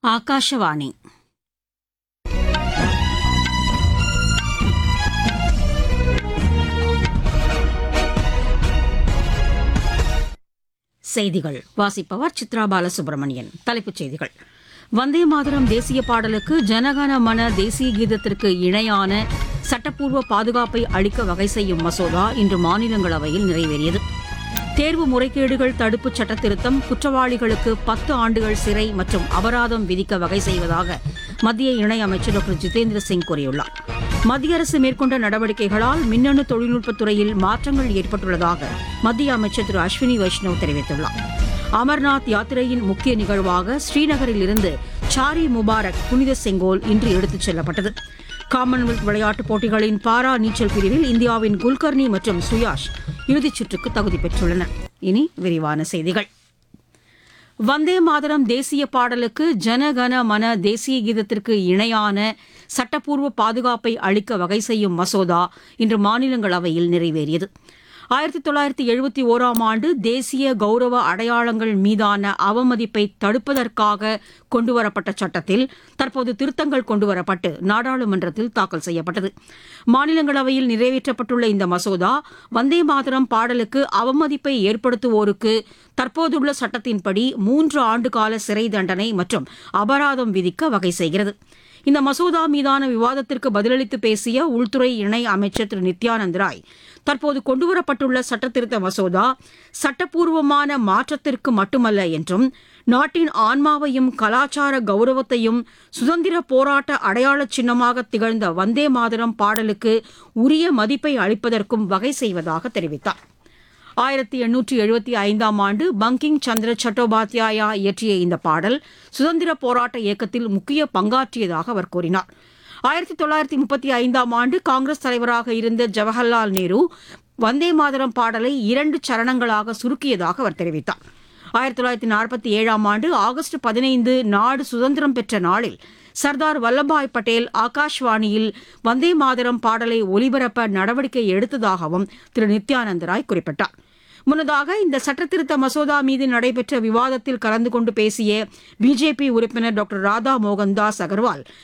ஆகாஷவாணி செய்திகள் வாசிப்பவர் சித்ரா பாலசுப்ரமணியன். தலைப்புச் செய்திகள்: வந்தே மாதரம் தேசிய பாடலுக்கு ஜனகன மன தேசிய கீதத்திற்கு இணையான சட்டப்பூர்வ பாதுகாப்பை அளிக்க வகை செய்யும் மசோதா இன்று மாநிலங்களவையில் நிறைவேறியது. தேர்வு முறைகேடுகள் தடுப்புச் சட்ட திருத்தம் குற்றவாளிகளுக்கு 10 ஆண்டுகள் சிறை மற்றும் அபராதம் விதிக்க வகை செய்வதாக மத்திய இணையமைச்சர் டாக்டர் ஜிதேந்திர சிங் கூறியுள்ளார். மத்திய அரசு மேற்கொண்ட நடவடிக்கைகளால் மின்னணு தொழில்நுட்பத் துறையில் மாற்றங்கள் ஏற்பட்டுள்ளதாக மத்திய அமைச்சர் திரு அஸ்வினி வைஷ்ணவ் தெரிவித்துள்ளார். அமர்நாத் யாத்திரையின் முக்கிய நிகழ்வாக ஸ்ரீநகரில் இருந்து சாரி முபாரக் புனித செங்கோல் இன்று எடுத்துச் செல்லப்பட்டது. காமன்வெல்த் விளையாட்டுப் போட்டிகளின் பாரா நீச்சல் பிரிவில் இந்தியாவின் குல்கர்னி மற்றும் சுயாஷ் இறுதிச் சுற்றுக்கு தகுதி பெற்றுள்ளனர். இனி விரிவான செய்திகள். வந்தே மாதரம் தேசிய பாடலுக்கு ஜனகன மன தேசிய கீதத்திற்கு இணையான சட்டப்பூர்வ பாதுகாப்பை அளிக்க வகை செய்யும் மசோதா இன்று மாநிலங்களவையில் நிறைவேறியது. 1971ஆம் ஆண்டு தேசிய கௌரவ அடையாளங்கள் மீதான அவமதிப்பை தடுப்பதற்காக கொண்டுவரப்பட்ட சட்டத்தில் தற்போது திருத்தங்கள் கொண்டுவரப்பட்டு நாடாளுமன்றத்தில் தாக்கல் செய்யப்பட்டது. மாநிலங்களவையில் நிறைவேற்றப்பட்டுள்ள இந்த மசோதா வந்தே மாதரம் பாடலுக்கு அவமதிப்பை ஏற்படுத்துவோருக்கு தற்போதுள்ள சட்டத்தின்படி 3 ஆண்டு கால சிறை தண்டனை மற்றும் அபராதம் விதிக்க வகை செய்கிறது. இந்த மசோதா மீதான விவாதத்திற்கு பதிலளித்து பேசிய உள்துறை இணை அமைச்சர் திரு நித்யானந்த் ராய், தற்போது கொண்டுவரப்பட்டுள்ள சட்டத்திருத்த மசோதா சட்டப்பூர்வமான மாற்றத்திற்கு மட்டுமல்ல என்றும் நாட்டின் ஆன்மாவையும் கலாச்சார கௌரவத்தையும் சுதந்திர போராட்ட அடையாள சின்னமாக திகழ்ந்த வந்தே மாதரம் பாடலுக்கு உரிய மதிப்பை அளிப்பதற்கும் வகை செய்வதாக தெரிவித்தார். 1875ஆம் ஆண்டு பங்கிங் சந்திர சட்டோபாத்யாயா இயற்றிய இந்த பாடல் சுதந்திர போராட்ட இயக்கத்தில் முக்கிய பங்காற்றியதாக அவர் கூறினார். 1935ஆம் ஆண்டு காங்கிரஸ் தலைவராக இருந்த ஜவஹர்லால் நேரு வந்தே மாதரம் பாடலை 2 சரணங்களாக சுருக்கியதாக அவர் தெரிவித்தார். 1947ஆம் ஆண்டு ஆகஸ்ட் 15 நாடு சுதந்திரம் பெற்ற நாளில் சர்தார் வல்லபாய் பட்டேல் ஆகாஷ்வாணியில் வந்தே மாதரம் பாடலை ஒலிபரப்ப நடவடிக்கை எடுத்ததாகவும் திரு நித்யானந்த் ராய் குறிப்பிட்டார். முன்னதாக இந்த சட்டத்திருத்த மசோதா மீது நடைபெற்ற விவாதத்தில் கலந்து கொண்டு பேசிய பிஜேபி உறுப்பினர் டாக்டர் ராதா மோகன்தாஸ் அகர்வால்,